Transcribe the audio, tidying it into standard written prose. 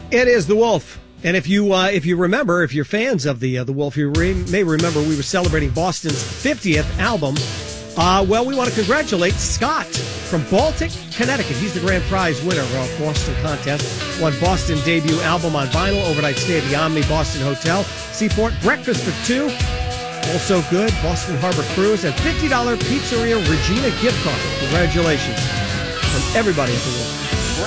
It is The Wolf. And if you remember, if you're fans of the Wolf, you may remember we were celebrating Boston's 50th album. Well, we want to congratulate Scott from Baltic, Connecticut. He's the grand prize winner of our Boston contest. Won Boston debut album on vinyl, overnight stay at the Omni Boston Hotel, Seaport, breakfast for two. Also good, Boston Harbor Cruise, and $50 Pizzeria Regina gift card. Congratulations from everybody at The Wolf.